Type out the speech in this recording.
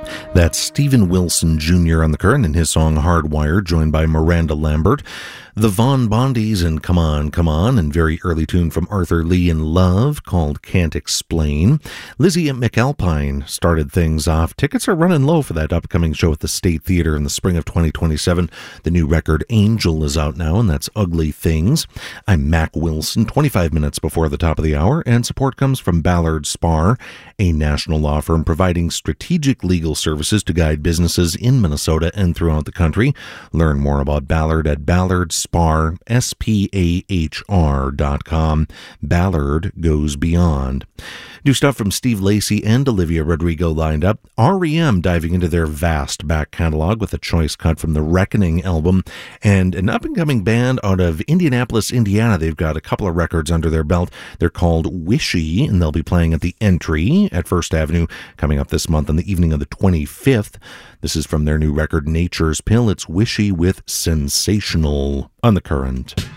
That's Steven Wilson Jr. on the Current in his song Hardwired, joined by Miranda Lambert. The Vaughn Bondies and Come On, Come On, and very early tune from Arthur Lee in Love called Can't Explain. Lizzie at McAlpine started things off. Tickets are running low for that upcoming show at the State Theater in the spring of 2027. The new record Angel is out now, and that's Ugly Things. I'm Mac Wilson, 25 minutes before the top of the hour, and support comes from Ballard Spahr, a national law firm providing strategic legal services to guide businesses in Minnesota and throughout the country. Learn more about Ballard at ballardspahr, SPAHR.com. Ballard goes beyond. New stuff from Steve Lacy and Olivia Rodrigo lined up. REM diving into their vast back catalog with a choice cut from the Reckoning album, and an up-and-coming band out of Indianapolis, Indiana. They've got a couple of records under their belt. They're called Wishy, and they'll be playing at the Entry at First Avenue coming up this month on the evening of the 25th. This is from their new record Nature's Pill. It's Wishy with Sensational on the Current.